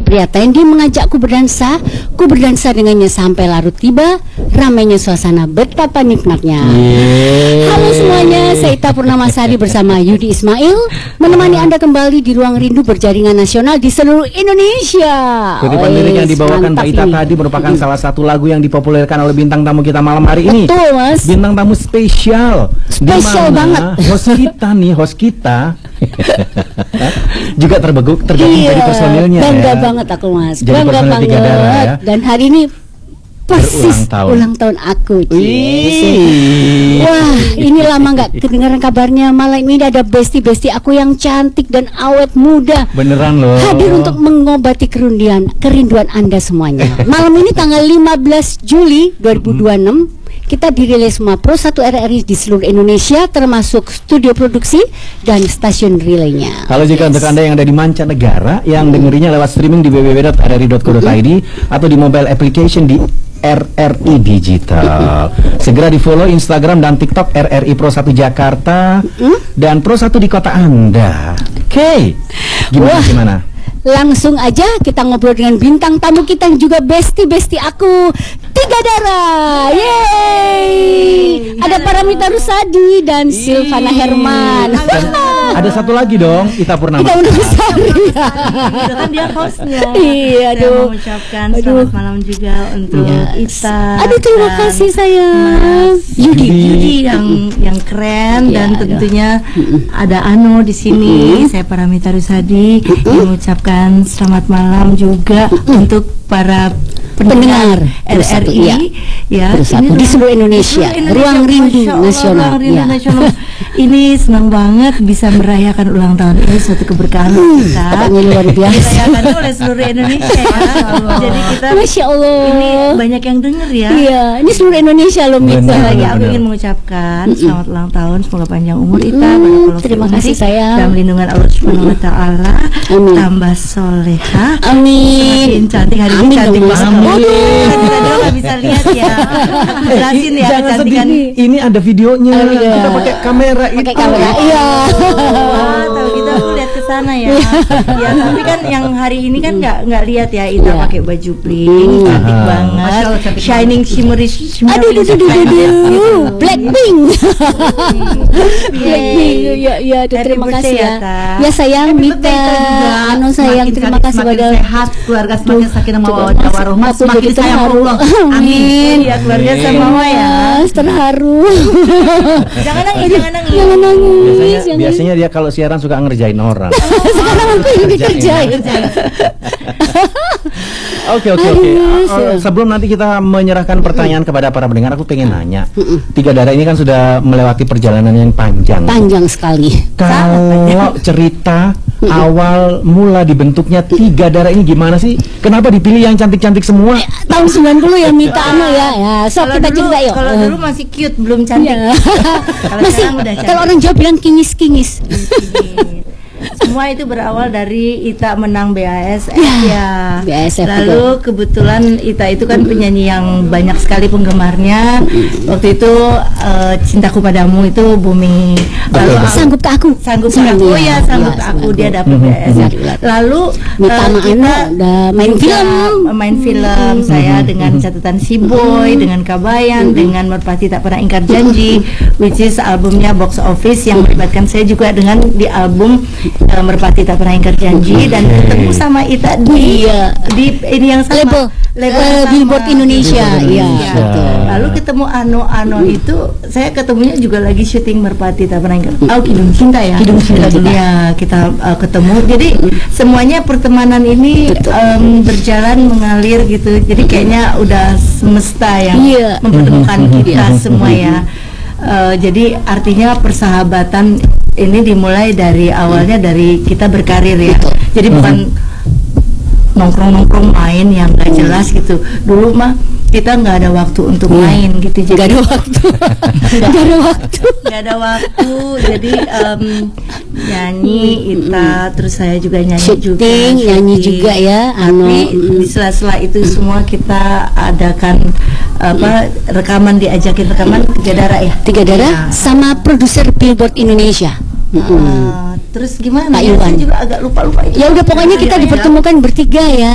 Priatain. Dia mengajakku berdansa. Ku berdansa dengannya sampai larut tiba. Ramainya suasana, betapa nikmatnya. Halo semuanya, saya Ita Purnamasari bersama Yudi Ismail menemani Anda kembali di Ruang Rindu berjaringan nasional di seluruh Indonesia. Kutipan lirik yang dibawakan Mbak Ita tadi merupakan salah satu lagu yang dipopulerkan oleh bintang tamu kita malam hari ini. Betul, Mas. Bintang tamu spesial. Spesial banget. Host kita juga tergabung dari personilnya. Bangga ya. banget aku, Mas. Jadi Bangga personil banget. Darah, ya. Dan hari ini persis ulang tahun aku. Wah, ini lama nggak kedengaran kabarnya. Malah ini ada besti-besti aku yang cantik dan awet muda. Beneran loh. Hadir untuk mengobati kerinduan Anda semuanya. Malam ini tanggal 15 Juli 2026 kita dirilis semua Pro 1 RRI di seluruh Indonesia, termasuk studio produksi dan stasiun relaynya. Kalau jika untuk Anda yang ada di mancanegara yang dengerinya lewat streaming di www.rri.co.id atau di mobile application di RRI Digital. Segera di follow Instagram dan TikTok RRI Pro 1 Jakarta dan Pro 1 di kota Anda. Oke. Gimana? Langsung aja kita ngobrol dengan bintang tamu kita yang juga besti-besti aku, Tiga Darah. Yeay. Ada Paramita Rusady dan Silvana Herman. Ada satu lagi dong, Ita Purnamasari. Kan dia hostnya. Iya, saya mau mengucapkan selamat malam juga untuk Ita. Aduh, terima kasih sayang. Yudi yang keren dan tentunya ada Ano di sini. Saya Paramita Rusady mengucapkan selamat malam juga untuk para pendengar RRI ya di seluruh Indonesia. Ruang Rindu Nasional. Ini senang banget bisa merayakan ulang tahun ini, suatu keberkahan kita. Luar biasa. Dirayakan oleh seluruh Indonesia ya. Jadi kita Masya Allah. Ini banyak yang denger ya. Iya, ini seluruh Indonesia loh Mita. Lagi aku ingin mengucapkan selamat ulang tahun, semoga panjang umur Ita. Terima kasih sayang. Dalam lindungan Allah Subhanahu Wa Taala. Tambah soleha. Amin. Semakin cantik hari ini, cantik banget. Kita dulu nggak bisa lihat ya. Jelasin ya kecantikan. Ini ada videonya. Kita pakai kamera itu. Iya. Tahu kita aku lihat ke sana ya. Ya tapi kan yang hari ini kan nggak lihat ya. Ita pakai baju bling, cantik banget. Shining shimmery. Aduh. Blackpink. Ya, terima kasih ya. Ya sayang Mita. Anu sayang, terima kasih pada sehat, keluarga semakin sakinah mawaddah warahmah, semakin sayang Allah. Amin. Ya keluarga semua ya. Terharu. Jangan nangis. Jangan nangis. Biasanya dia kalau siaran suka ngerjain orang. Sekarang aku yang dikerjain. Oke. Sebelum nanti kita menyerahkan pertanyaan kepada para pendengar, aku pengen nanya. Tiga Darah ini kan sudah melewati perjalanan yang panjang. Panjang sekali. Kalau cerita awal mula dibentuknya Tiga Darah ini gimana sih? Kenapa dipilih yang cantik-cantik semua? Tahun 90 ya Mita Anu ya. So kita cerita yuk. Kalau dulu masih cute, belum cantik. Masih kalau orang Jawa bilang kinyis. Semua itu berawal dari Ita menang BASF ya. BASF. Lalu kebetulan Ita itu kan penyanyi yang banyak sekali penggemarnya. Waktu itu Cintaku Padamu itu booming. Lalu Sanggup ke Aku. Sanggup ke Aku dia dapat BASF. Lalu kita main film saya dengan catatan Si Boy, dengan Kabayan, dengan Merpati Tak Pernah Ingkar Janji, which is albumnya box office yang melibatkan saya juga dengan di album Merpati Tak Pernah Ingkar Janji, dan ketemu sama Ita di ini yang sama label Billboard Indonesia. Iya. Lalu ketemu Ano itu saya ketemunya juga lagi syuting Merpati Tak Pernah Ingkar. Kidung Cinta ya. Ya kita ketemu. Jadi semuanya pertemanan ini berjalan mengalir gitu. Jadi kayaknya udah semesta yang mempertemukan kita semua ya. Jadi artinya persahabatan ini dimulai dari awalnya dari kita berkarir ya. Jadi bukan nongkrong main yang gak jelas gitu. Dulu mah kita nggak ada waktu untuk main gitu. Jadi nggak ada waktu. Jadi nyanyi Ita, terus saya juga nyanyi nyanyi juga ya. Tapi di sela-sela itu semua kita adakan rekaman, diajakin rekaman Tiga Darah sama produser Billboard Indonesia. Terus gimana? Pak Iwan. Saya juga agak lupa. Ya udah pokoknya kita dipertemukan bertiga ya.